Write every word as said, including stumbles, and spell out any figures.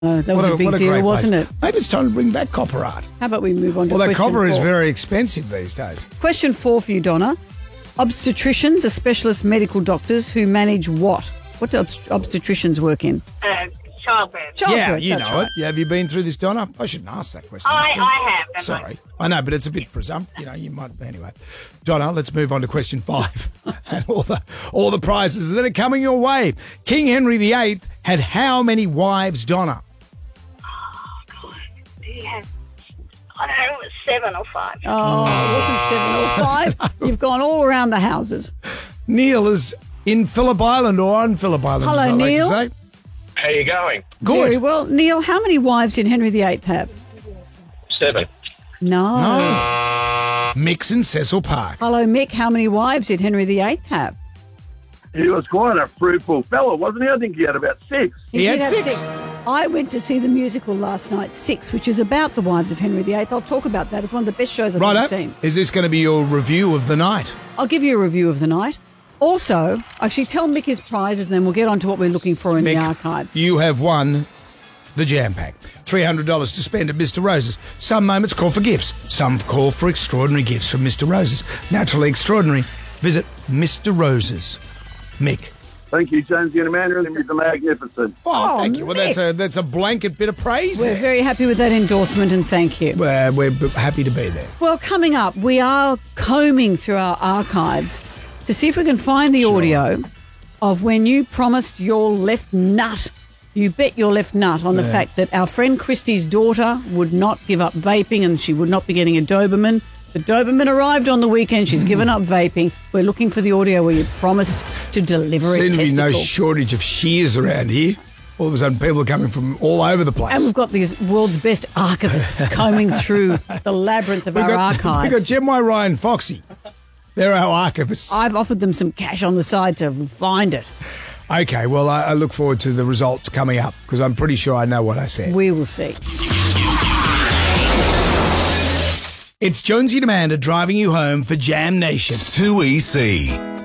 Oh, that was What a big what deal, great wasn't place. it? Maybe it's time to bring back copper art. How about we move on to Well, that question copper is four? very expensive these days. Question four for you, Donna. Obstetricians are specialist medical doctors who manage what? What do obst- obstetricians work in? Uh, childbirth. Childbirth, yeah, you that's know right. it. Yeah, have you been through this, Donna? I shouldn't ask that question. I, actually. I have. That's Sorry. I know, but it's a bit presumptive. You know, you might. Anyway, Donna, let's move on to question five and all the all the prizes that are coming your way. King Henry the Eighth had how many wives, Donna? Do you have, I don't know, it was seven or five. Oh, it wasn't seven or five. You've gone all around the houses. Neil is in Phillip Island or on Phillip Island, Hello, as I Neil. like to say. How you going? Good. Very well. Neil, how many wives did Henry the Eighth have? Seven. No. Mix in Cecil Park. Hello, Mick. How many wives did Henry the Eighth have? He was quite a fruitful fellow, wasn't he? I think he had about six. He had did have six. I went to see the musical last night, Six, which is about the wives of Henry the Eighth. I'll talk about that. It's one of the best shows I've ever Righto. seen. Is this going to be your review of the night? I'll give you a review of the night. Also, actually tell Mick his prizes and then we'll get on to what we're looking for in Mick, the archives. You have won the Jam Pack. three hundred dollars to spend at Mister Rose's. Some moments call for gifts. Some call for extraordinary gifts from Mister Rose's. Naturally extraordinary. Visit Mister Rose's. Mick. Thank you, Jonesy and Amanda. You're magnificent. Oh, Oh, thank you. Well, that's Mick. a that's a blanket bit of praise We're there. very happy with that endorsement and thank you. Uh, we're b- happy to be there. Well, coming up, we are combing through our archives to see if we can find the audio of when you promised your left nut. You bet your left nut on the fact that our friend Christy's daughter would not give up vaping and she would not be getting a Doberman. The Doberman arrived on the weekend. She's given up vaping. We're looking for the audio where you promised to deliver a Seems to be testicle. no shortage of shears around here. All of a sudden, people are coming from all over the place. And we've got these world's best archivists combing through the labyrinth of We've our got, archives. We've got Gemini, Ryan, Foxy. They're our archivists. I've offered them some cash on the side to find it. Okay, well, I, I look forward to the results coming up because I'm pretty sure I know what I said. We will see. It's Jonesy and Amanda driving you home for Jam Nation. two E C.